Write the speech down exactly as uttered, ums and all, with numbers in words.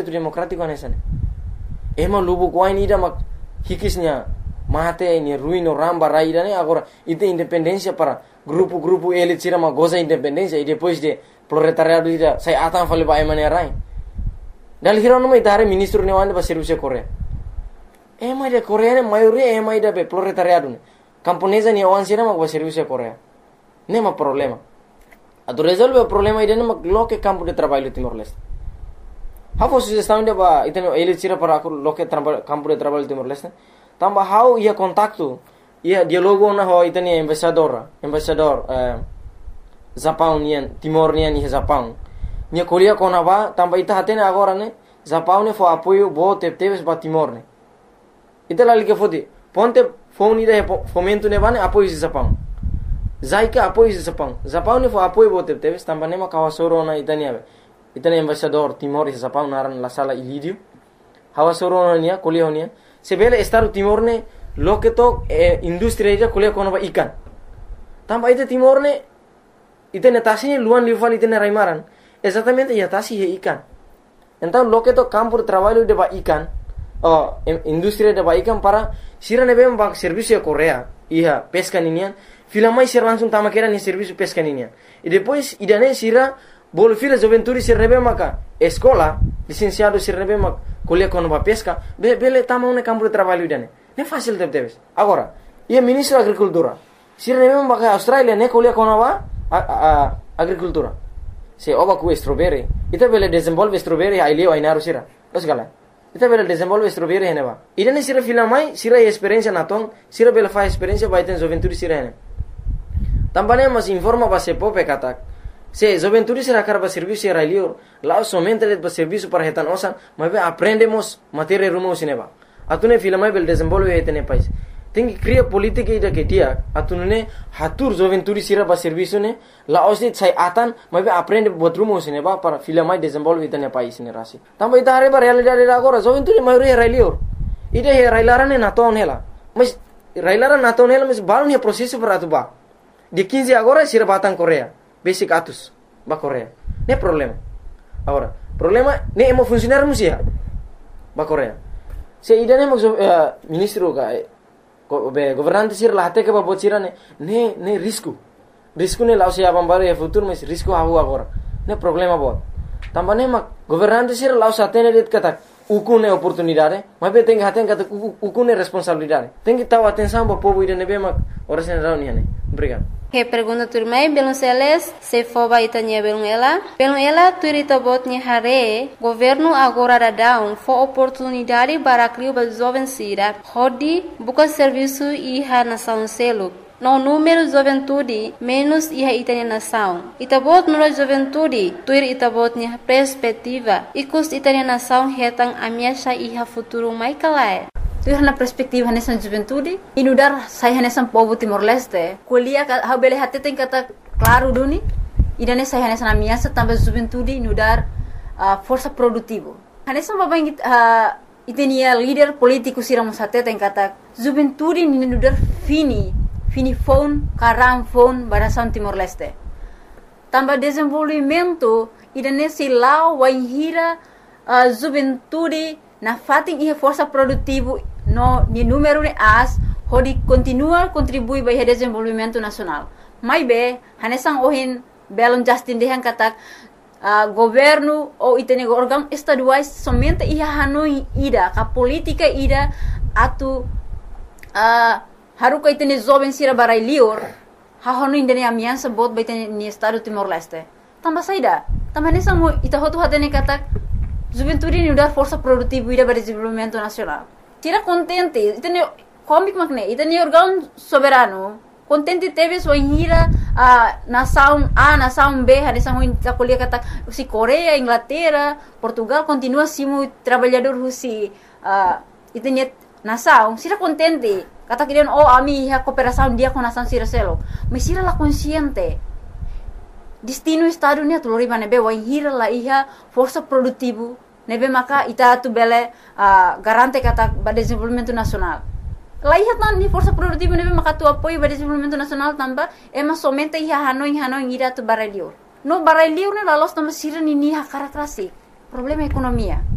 democrático anessa né ema lubu coin ida mak hikisnya mate ini ruino ramba raida né agora ide independência para grupo-grupo ele tira uma goza independência e depois de proletariado ida sai atan fale ba emane rai dal hiro no mai tare ministro ne wande ba serviço Korea ema ida Korea ne maioria ema ida be proletariado ne camponesa ne wan sira mak ba serviço Korea ne ma problema ado resolve o problema ida ne mak loke campo de trabalho Timor-Leste hafo sugestão de ba itene ele tira para loke campo de trabalho Timor-Leste tamba how ia contacto ia dialogo na ho itene embaixador embaixador eh, Japão nian Timor nian ni Japão nia kolia kona ba tamba ita hatene agora ne Japão ne fo apoio bo tep teves ba Timor ne ita lali ke fodi ponte phone ida fomento ne bane apoio si Japão zaika apoio si Japão Japão ne fo apoio bo tep teves tamba ne ma kawasoro na itani ave itani embaixador Timor si Japão naran la sala ilidio hawasoro na nia kolia nia sebele estado Timor ne lo que to eh, industria ida kolia kono ba ikan tamba ita Timor ne itene tasi luan livan itene raimaran exatamente ya tasi he ikan então lo que to campo de trabalho de ba ikan oh, industria de ba ikan para sira nebe ba serviço Korea ia pesca ninian fila mai sira langsung tama kera ni serviço pesca ninian e depois idane sira bol fila juventude sira nebe maka escola licenciado sira nebe mak kolia kono ba pesca be bele tama un campo de trabalho idane ne fácil de teves agora ia ministro agricultura sira nebe maka Australia ne kolia kono ba a, a, agricultura se oba ku strawberry ita bele desenvolve strawberry ai leo ai naru sira os gala ita bele desenvolve strawberry heneba idane sira fila mai sira experiência na tong sira bele fa experiência ba iten juventude sira hene tambane mas informa ba se pope katak se juventude sira karba serviço era leo lá somente de serviço para retan osan mas aprendemos matéria rumo sineba atune fila mai bele desenvolve etene país tem que criar política ida que dia atune hatur juventude sira ba serviço ne la osit sai atan mas aprende botrumo sineba para fila mai desenvolve etene país ne rasi tamba ita hare ba realidade agora juventude maioria era leo ida he railarane na ton hela mas railara na ton hela mas balon he processo para tu ba de quinze agora sira batan Korea basic atus ba Korea ne problema agora problema ne emo funcionar musia ba Korea se ida ne mo uh, ministro ka be governante sir la hate ke ba bocira ne ne ne risco risco ne la sia bambare futuro mas risco hawo agora ne problema bot tambane ma governante sir la sa tene det kata ukune oportunidade mas be tem haten kata ukune responsabilidade tem que taw atenção ba povo ida ne be ma ora sen rauni ne obrigado. Que pergunta turmai belum seles se foba itanya belum ela belum ela turita botnya hare governo agora dadão fo oportunidade para criar ba jovem sira hodi buka serviço iha nação selo no número juventude menos iha itanya nação itabot no juventude tuir itabotnya perspectiva ikus itanya nação hetang amiasha iha futuro mai kalai tuir na perspektiva nessa juventude inudar sai nessa povo Timor-Leste kuliah ha bele hati tem kata claro duni idane sai nessa amiasa também juventude inudar uh, força produtivo nessa babang uh, itenia líder político siramos hati tem kata juventude inudar fini fini phone karam phone barasan Timor-Leste também desenvolvimento idane silau waihira uh, juventude na fating iha força produtivo no ni número de as hodi continua contribui para o desenvolvimento nacional mai be hanesang ohin belon justin dehan katak uh, governo ou itene organ estaduais somente iha hanoi ida ka politika ida atu uh, haruka itene jovem sira barai lior ha hanoi indene amiansa bot baitene ni estado Timor-Leste tamba saida tamba hanesang mo ita hotu hatene katak juventude ni udar força produtiva ida para desenvolvimento nacional tira contente itene comic makne itene organ soberano contente teve so hira a nação A nação B hanesang ta kuliah kata si Korea Inglaterra Portugal continua simo trabalhador husi uh, itene nação sira contente kata kirian oh ami ha cooperação dia com nação sira selo mas sira la consciente destino estado ni tulori bane be wa hira la iha força produtivo nebe maka ita tu bele uh, garante kata ba desenvolvimento nacional laihat nan ni força produtiva nebe maka tu apoio ba desenvolvimento nacional tamba ema somente iha hanoi hanoi ira tu baralior no baralior ne lalos tamba sira ni ni ha karakteristik problema ekonomia